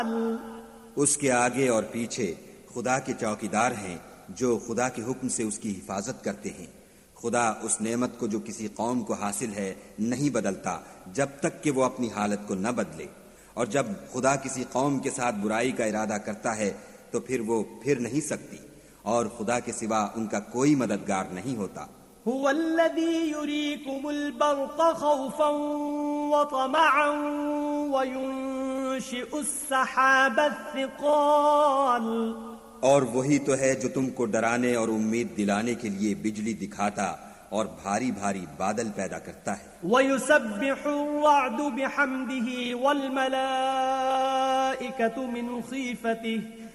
उसके आगे और पीछे खुदा के चौकीदार हैं जो खुदा के हुक्म से उसकी हिफाजत करते हैं। खुदा उस नेमत को जो किसी कौम को हासिल है नहीं बदलता जब तक कि वो अपनी हालत को न बदले, और जब खुदा किसी कौम के साथ बुराई का इरादा करता है तो फिर वो फिर नहीं सकती, और खुदा के सिवा उनका कोई मददगार नहीं होता। हुवल्लज़ी युरीकुमुल बर्क़ खौफ़न व तमअन व युनशिउस सहाबत सिक़ाल, और वही तो है जो तुमको डराने और उम्मीद दिलाने के लिए बिजली दिखाता और भारी भारी बादल पैदा करता है। वयुसब्बिहुर्रअदु बिहम्दिही वल मलाइकतु मिन खीफतिही